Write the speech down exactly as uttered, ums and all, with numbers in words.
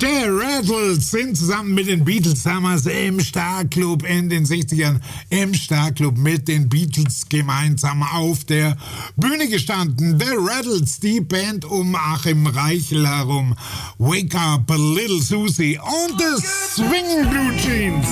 The Rattles sind zusammen mit den Beatles damals im Starclub in den sechzigern im Starclub mit den Beatles gemeinsam auf der Bühne gestanden. The Rattles, die Band um Achim Reichel herum. Wake Up, Little Susie und The Swinging Blue Jeans.